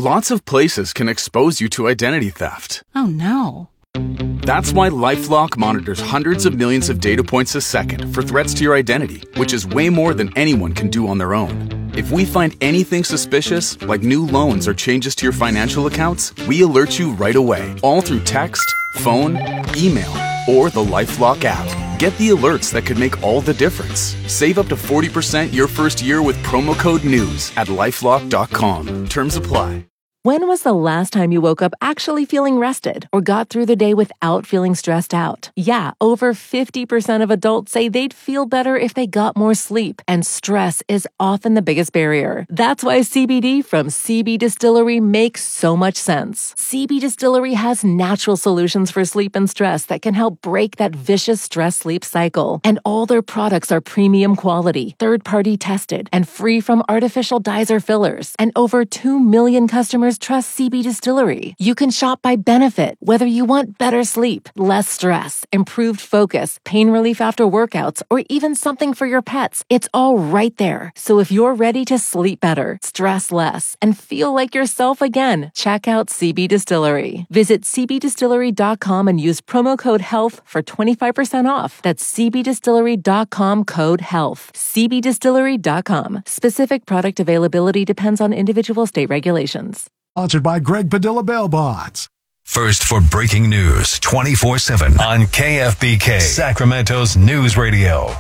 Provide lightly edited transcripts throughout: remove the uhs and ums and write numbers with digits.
Lots of places can expose you to identity theft. Oh, no. That's why LifeLock monitors hundreds of millions of data points a second for threats to your identity, which is way more than anyone can do on their own. If we find anything suspicious, like new loans or changes to your financial accounts, we alert you right away, all through text, phone, email, or the LifeLock app. Get the alerts that could make all the difference. Save up to 40% your first year with promo code NEWS at LifeLock.com. Terms apply. When was the last time you woke up actually feeling rested or got through the day without feeling stressed out? Yeah, over 50% of adults say they'd feel better if they got more sleep, and stress is often the biggest barrier. That's why CBD from CB Distillery makes so much sense. CB Distillery has natural solutions for sleep and stress that can help break that vicious stress-sleep cycle. And all their products are premium quality, third-party tested, and free from artificial dyes or fillers. And over 2 million customers trust CB Distillery. You can shop by benefit, whether you want better sleep, less stress, improved focus, pain relief after workouts, or even something for your pets. It's all right there. So if you're ready to sleep better, stress less, and feel like yourself again, check out CB Distillery. Visit cbdistillery.com and use promo code HEALTH for 25% off. That's cbdistillery.com code HEALTH. cbdistillery.com. Specific product availability depends on individual state regulations. Sponsored by Greg Padilla Bail Bonds. First for breaking news 24/7 on KFBK, Sacramento's news radio.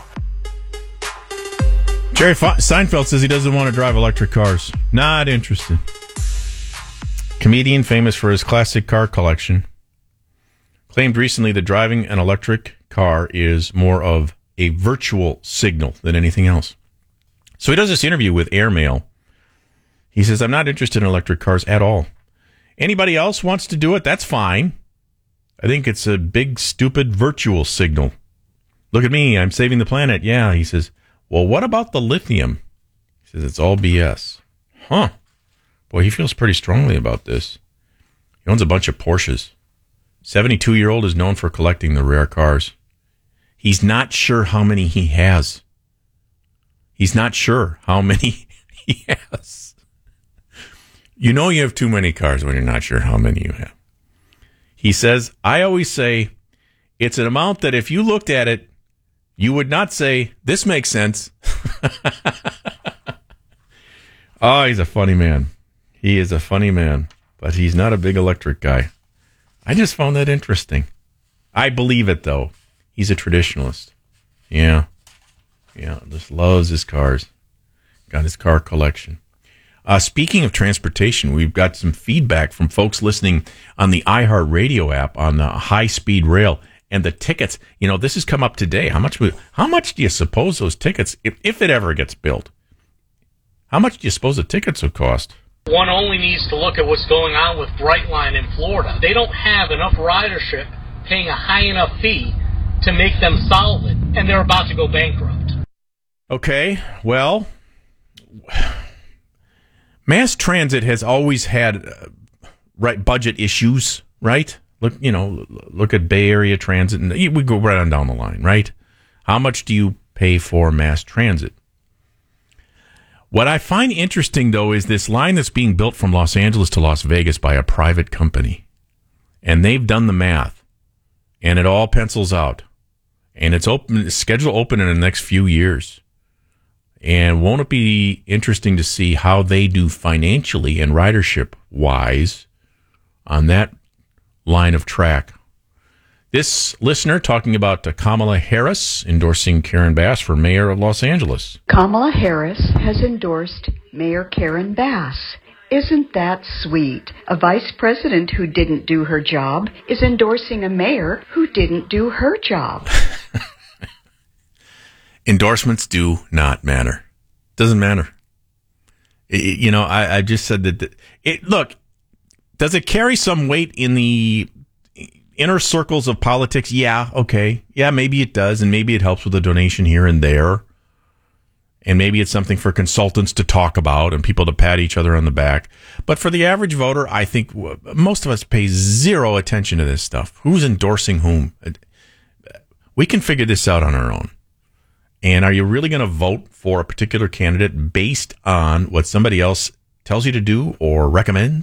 Jerry Seinfeld says he doesn't want to drive electric cars. Not interested. Comedian famous for his classic car collection claimed recently that driving an electric car is more of a virtual signal than anything else. So he does this interview with Airmail. He says, I'm not interested in electric cars at all. Anybody else wants to do it, that's fine. I think it's a big, stupid virtual signal. Look at me, I'm saving the planet. Yeah, he says, well, what about the lithium? He says, it's all BS. Huh. Boy, he feels pretty strongly about this. He owns a bunch of Porsches. 72-year-old is known for collecting the rare cars. He's not sure how many he has. He's not sure how many he has. You know you have too many cars when you're not sure how many you have. He says, I always say, it's an amount that if you looked at it, you would not say, this makes sense. Oh, he's a funny man. He is a funny man, but he's not a big electric guy. I just found that interesting. I believe it, though. He's a traditionalist. Yeah, just loves his cars. Got his car collection. Speaking of transportation, we've got some feedback from folks listening on the iHeartRadio app on the high-speed rail and the tickets. You know, this has come up today. How much do you suppose those tickets, if it ever gets built, how much do you suppose the tickets would cost? One only needs to look at what's going on with Brightline in Florida. They don't have enough ridership paying a high enough fee to make them solvent, and they're about to go bankrupt. Okay, well, mass transit has always had budget issues, right? Look at Bay Area Transit, and we go right on down the line, right? How much do you pay for mass transit? What I find interesting, though, is this line that's being built from Los Angeles to Las Vegas by a private company. And they've done the math, and it all pencils out. And it's scheduled to open in the next few years. And won't it be interesting to see how they do financially and ridership-wise on that line of track? This listener talking about Kamala Harris endorsing Karen Bass for mayor of Los Angeles. Kamala Harris has endorsed Mayor Karen Bass. Isn't that sweet? A vice president who didn't do her job is endorsing a mayor who didn't do her job. Endorsements do not matter. Doesn't matter. I just said that. Look, does it carry some weight in the inner circles of politics? Yeah, okay. Yeah, maybe it does, and maybe it helps with a donation here and there. And maybe it's something for consultants to talk about and people to pat each other on the back. But for the average voter, I think most of us pay zero attention to this stuff. Who's endorsing whom? We can figure this out on our own. And are you really going to vote for a particular candidate based on what somebody else tells you to do or recommends?